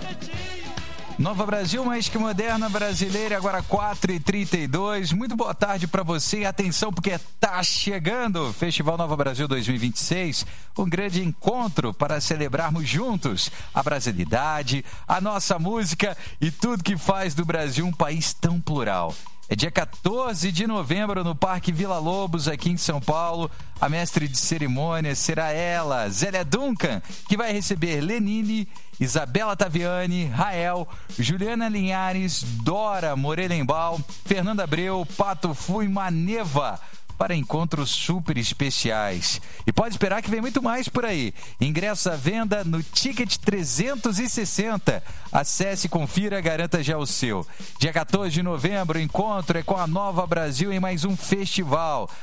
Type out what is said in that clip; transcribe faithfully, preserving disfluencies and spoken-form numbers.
Nova Brasil, mais que moderna brasileira, agora quatro e trinta e dois. Muito boa tarde para você e atenção porque tá chegando o Festival Nova Brasil dois mil e vinte e seis, um grande encontro para celebrarmos juntos a brasilidade, a nossa música e tudo que faz do Brasil um país tão plural. É dia quatorze de novembro no Parque Vila Lobos, aqui em São Paulo. A mestre de cerimônia será ela, Zélia Duncan, que vai receber Lenine, Isabela Taviani, Rael, Juliana Linhares, Dora Morelenbaum, Fernanda Abreu, Pato Fu e Maneva, para encontros super especiais. E pode esperar que vem muito mais por aí. Ingressos à venda no Ticket trezentos e sessenta. Acesse, confira, garanta já o seu. Dia quatorze de novembro, o encontro é com a Nova Brasil em mais um festival.